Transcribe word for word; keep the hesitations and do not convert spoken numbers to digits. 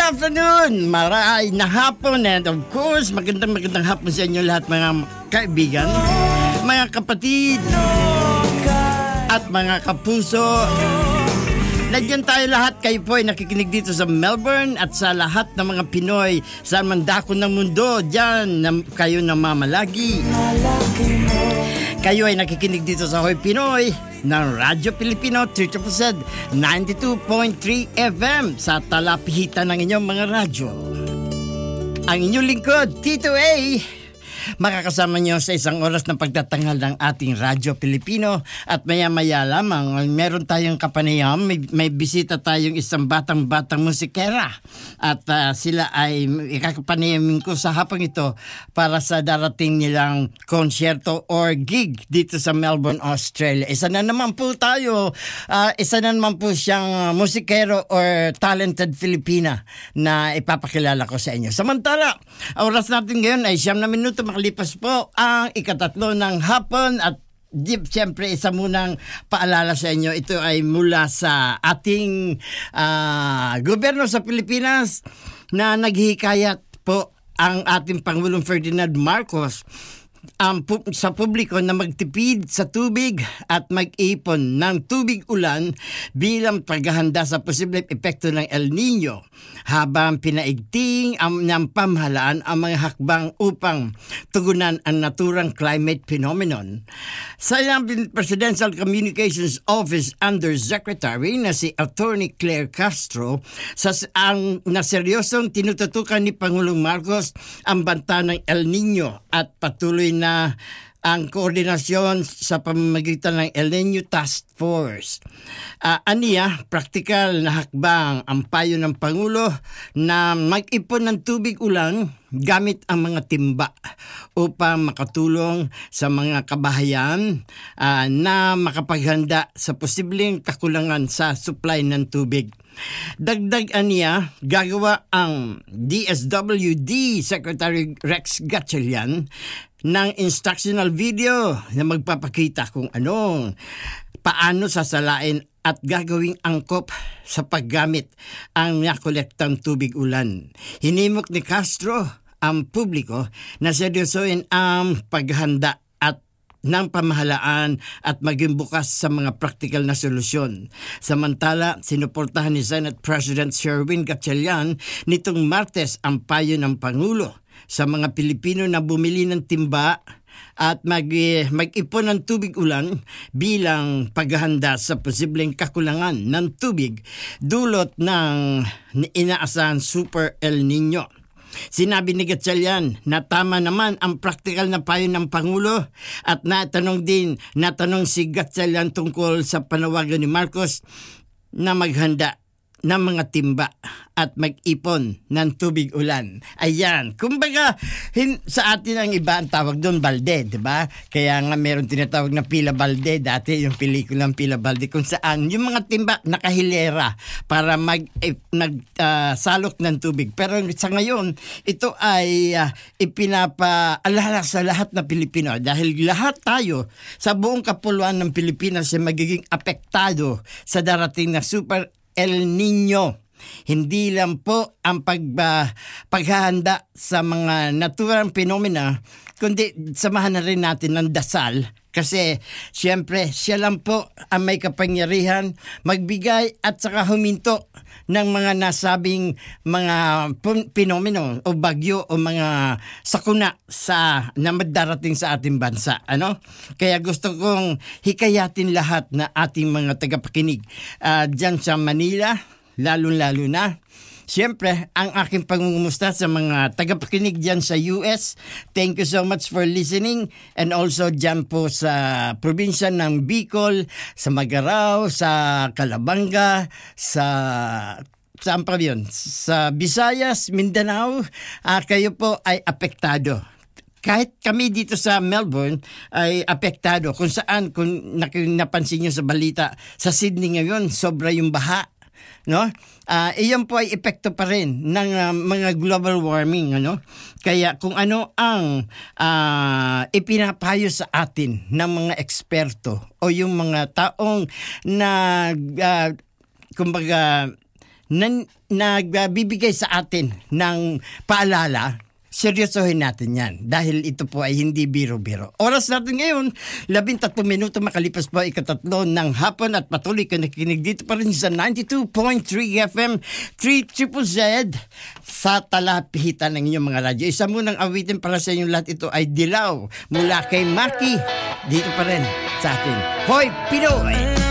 afternoon, maray na hapon, and of course, magandang magandang hapon sa inyo lahat mga kaibigan, mga kapatid, at mga kapuso. Nandiyan tayo lahat, kayo po ay nakikinig dito sa Melbourne at sa lahat ng mga Pinoy sa mandako ng mundo, dyan na kayo namamalagi. Kayo ay nakikinig dito sa Hoy Pinoy ng Radyo Pilipino thirty percent ninety-two point three F M sa talapihitan ng inyong mga radyo. Ang inyong lingkod, Tito A, makakasama nyo sa isang oras ng pagtatanghal ng ating Radyo Pilipino at maya-maya lamang meron tayong kapanayam, may, may bisita tayong isang batang-batang musikera at uh, sila ay ikakapanayamin ko sa hapang ito para sa darating nilang konsyerto or gig dito sa Melbourne, Australia. Isa na naman po tayo, uh, isa na naman po siyang musikero or talented Filipina na ipapakilala ko sa inyo. Samantala, oras natin ngayon ay siyam na minuto makalipas po ang ikatatlo ng hapon at Jeep, siyempre isa munang paalala sa inyo, ito ay mula sa ating uh, gobyerno sa Pilipinas na naghihikayat po ang ating Pangulong Ferdinand Marcos um, pu- sa publiko na magtipid sa tubig at mag-ipon ng tubig ulan bilang paghahanda sa posibleng epekto ng El Nino habang pinaigting ang ng pamahalaan ang mga hakbang upang tugunan ang naturang climate phenomenon. Sa ilang Presidential Communications Office Undersecretary na si Attorney Claire Castro, sa ang naseryosong tinututukan ni Pangulong Marcos ang banta ng El Nino at patuloy na ang koordinasyon sa pamamagitan ng El Nino Task Force. Uh, aniya, praktikal na hakbang ang payo ng Pangulo na mag-ipon ng tubig ulan gamit ang mga timba upang makatulong sa mga kabahayan uh, na makapaghanda sa posibleng kakulangan sa supply ng tubig. Dagdag aniya, gagawa ang D S W D Secretary Rex Gatchalian ng instructional video na magpapakita kung ano, paano sasalain at gagawing angkop sa paggamit ang nakolektang tubig ulan. Hinimok ni Castro ang publiko na seryosoin ang paghanda at ng pamahalaan at maging bukas sa mga praktikal na solusyon. Samantala, sinuportahan ni Senate President Sherwin Gatchalian nitong Martes ang payo ng Pangulo sa mga Pilipino na bumili ng timba at mag, mag-ipon ng tubig ulan bilang paghahanda sa posibleng kakulangan ng tubig dulot ng inaasahan Super El Nino. Sinabi ni Gatchalian na tama naman ang praktikal na payo ng Pangulo at natanong din, natanong si Gatchalian tungkol sa panawagan ni Marcos na maghanda ng mga timba at mag-ipon ng tubig ulan. Ayan, kumbaga hin- sa atin ang iba ang tawag doon balde, di ba? Kaya nga meron tinatawag na pila balde dati, yung pelikulang Pila Balde, kung saan yung mga timba nakahilera para mag eh, nagsalok uh, ng tubig. Pero sa ngayon, ito ay uh, ipinapaalala sa lahat na Pilipino dahil lahat tayo sa buong kapuluan ng Pilipinas ay magiging apektado sa darating na Super El Nino. Hindi lang po ang pag, uh, paghahanda sa mga naturang phenomena, kundi samahan na rin natin ng dasal kasi siyempre siya lang po ang may kapangyarihan magbigay at saka huminto ng mga nasabing mga phenomeno o bagyo o mga sakuna sa na madarating sa ating bansa. Ano? Kaya gusto kong hikayatin lahat na ating mga tagapakinig uh, dyan sa Manila, lalo-lalo na. Siyempre, ang aking pangungumusta sa mga tagapakinig dyan sa U S. Thank you so much for listening. And also dyan po sa probinsya ng Bicol, sa Magarao, sa Calabanga, sa saan pa yun? Sa Visayas, Mindanao, uh, kayo po ay apektado. Kahit kami dito sa Melbourne ay apektado. Kung saan, kung napansin nyo sa balita, sa Sydney ngayon, sobra yung baha. No? Uh, iyon po ay epekto pa rin ng uh, mga global warming, ano? Kaya kung ano ang uh, ipinapayo sa atin ng mga eksperto o yung mga taong na uh, kumbaga na nagbibigay sa atin ng paalala, seryosohin natin yan dahil ito po ay hindi biro-biro. Oras natin ngayon, labintatlong minuto makalipas po ikatatlo ng hapon at patuloy ka nakikinig dito pa rin sa ninety-two point three F M three Triple Z sa talapitan ng inyong mga radyo. Isa munang awitin para sa inyong lahat, ito ay Dilaw mula kay Maki dito pa rin sa atin. Hoy Pinoy!